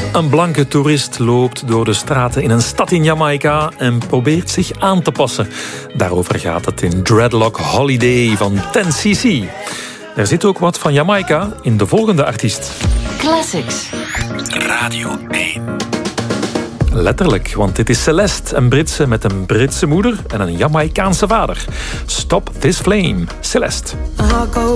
Een blanke toerist loopt door de straten in een stad in Jamaica en probeert zich aan te passen. Daarover gaat het in Dreadlock Holiday van 10cc. Er zit ook wat van Jamaica in de volgende artiest. Classics. Radio 1. Letterlijk, want dit is Celeste, een Britse met een Britse moeder en een Jamaicaanse vader. Stop This Flame, Celeste. I'll go